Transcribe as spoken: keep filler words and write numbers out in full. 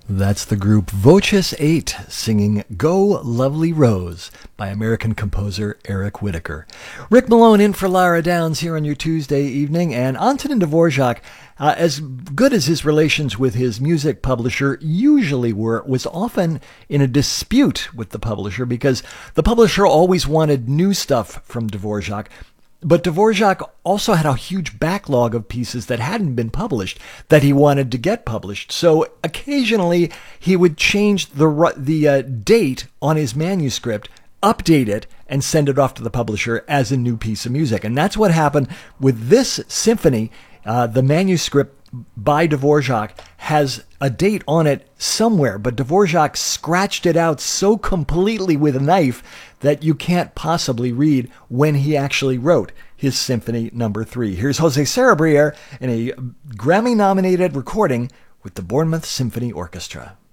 That's the group Voces eight singing Go Lovely Rose by American composer Eric Whitacre. Rick Malone in for Lara Downs here on your Tuesday evening, and Antonin Dvorak, uh, as good as his relations with his music publisher usually were, was often in a dispute with the publisher because the publisher always wanted new stuff from Dvorak. But Dvorak also had a huge backlog of pieces that hadn't been published that he wanted to get published. So occasionally he would change the the uh, date on his manuscript, update it, and send it off to the publisher as a new piece of music. And that's what happened with this symphony. Uh, the manuscript by Dvorak has a date on it somewhere, but Dvorak scratched it out so completely with a knife that you can't possibly read when he actually wrote his Symphony Number Three. Here's Jose Sarabrier in a Grammy-nominated recording with the Bournemouth Symphony Orchestra.